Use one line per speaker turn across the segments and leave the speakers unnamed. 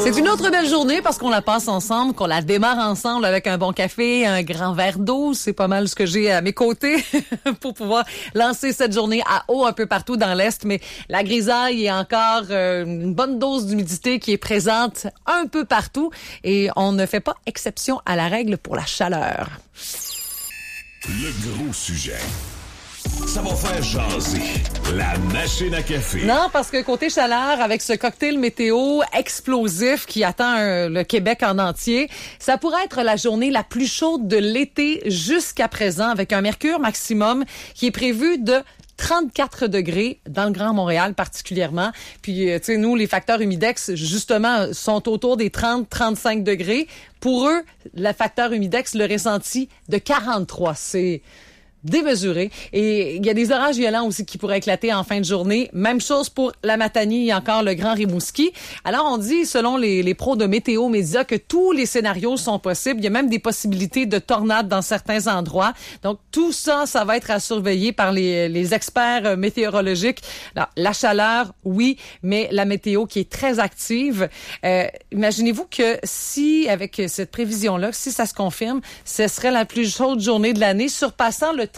C'est une autre belle journée parce qu'on la passe ensemble, qu'on la démarre ensemble avec un bon café, un grand verre d'eau. C'est pas mal ce que j'ai à mes côtés pour pouvoir lancer cette journée à eau un peu partout dans l'Est. Mais la grisaille et encore une bonne dose d'humidité qui est présente un peu partout. Et on ne fait pas exception à la règle pour la chaleur.
Le gros sujet. Ça va faire jaser la machine à café.
Non, parce que côté chaleur, avec ce cocktail météo explosif qui attend le Québec en entier, ça pourrait être la journée la plus chaude de l'été jusqu'à présent, avec un mercure maximum qui est prévu de 34 degrés dans le Grand Montréal particulièrement. Puis, tu sais, nous, les facteurs humidex, justement, sont autour des 30-35 degrés. Pour eux, le facteur humidex, le ressenti de 43. C'est démesuré. Et il y a des orages violents aussi qui pourraient éclater en fin de journée. Même chose pour la Matanie et encore le Grand Rimouski. Alors, on dit, selon les pros de Météo Média, que tous les scénarios sont possibles. Il y a même des possibilités de tornades dans certains endroits. Donc, tout ça, ça va être à surveiller par les experts météorologiques. Alors, la chaleur, oui, mais la météo qui est très active. Imaginez-vous que si, avec cette prévision-là, si ça se confirme, ce serait la plus chaude journée de l'année, surpassant le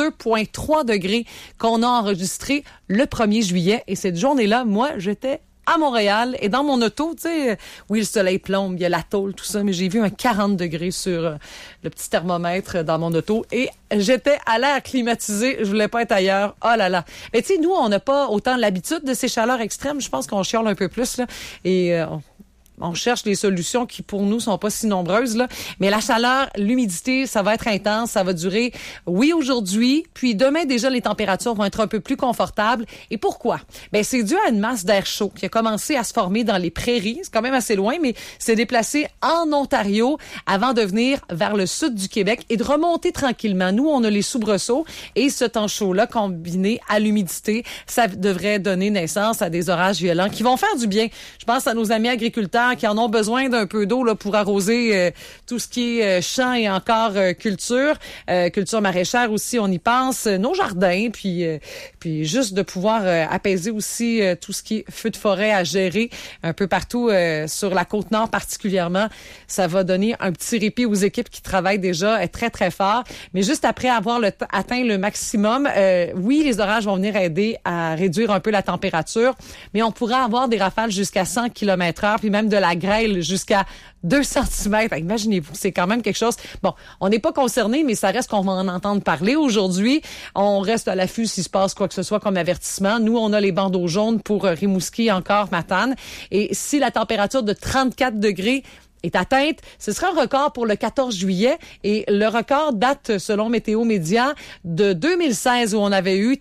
32,3 degrés qu'on a enregistré le 1er juillet. Et cette journée-là, moi, j'étais à Montréal et dans mon auto, tu sais, oui, le soleil plombe, il y a la tôle, tout ça, mais j'ai vu un 40 degrés sur le petit thermomètre dans mon auto et j'étais à l'air climatisé, je voulais pas être ailleurs. Oh là là. Mais tu sais, nous, on n'a pas autant l'habitude de ces chaleurs extrêmes. Je pense qu'on chiale un peu plus, là. Et on cherche des solutions qui, pour nous, sont pas si nombreuses, là. Mais la chaleur, l'humidité, ça va être intense. Ça va durer, oui, aujourd'hui. Puis demain, déjà, les températures vont être un peu plus confortables. Et pourquoi? Ben, c'est dû à une masse d'air chaud qui a commencé à se former dans les prairies. C'est quand même assez loin, mais s'est déplacé en Ontario avant de venir vers le sud du Québec et de remonter tranquillement. Nous, on a les soubresauts et ce temps chaud-là, combiné à l'humidité, ça devrait donner naissance à des orages violents qui vont faire du bien. Je pense à nos amis agriculteurs qui en ont besoin d'un peu d'eau là pour arroser tout ce qui est champs et encore culture maraîchère aussi, on y pense, nos jardins, puis juste de pouvoir apaiser aussi tout ce qui est feu de forêt à gérer un peu partout sur la Côte-Nord particulièrement. Ça va donner un petit répit aux équipes qui travaillent déjà très, très fort. Mais juste après avoir atteint le maximum, oui, les orages vont venir aider à réduire un peu la température, mais on pourra avoir des rafales jusqu'à 100 km/h, puis même de la grêle jusqu'à 2 cm. Imaginez-vous, c'est quand même quelque chose. Bon, on n'est pas concerné, mais ça reste qu'on va en entendre parler aujourd'hui. On reste à l'affût s'il se passe quoi que ce soit comme avertissement. Nous, on a les bandeaux jaunes pour Rimouski, encore Matane. Et si la température de 34 degrés est atteinte, ce sera un record pour le 14 juillet. Et le record date, selon Météo Média, de 2016 où on avait eu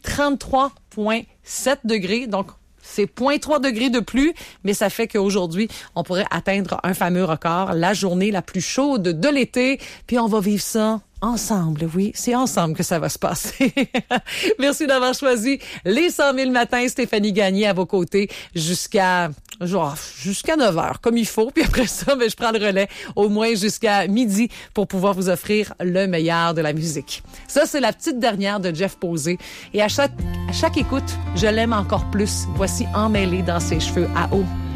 33,7 degrés. Donc, c'est 0,3 degrés de plus, mais ça fait qu'aujourd'hui, on pourrait atteindre un fameux record, la journée la plus chaude de l'été. Puis on va vivre ça ensemble, oui. C'est ensemble que ça va se passer. Merci d'avoir choisi les 100 000 matins. Stéphanie Gagné à vos côtés jusqu'à 9 heures, comme il faut. Puis après ça, je prends le relais au moins jusqu'à midi pour pouvoir vous offrir le meilleur de la musique. Ça, c'est la petite dernière de Jeff Posé. Et à chaque écoute, je l'aime encore plus. Voici Emmêlé dans ses cheveux à eau.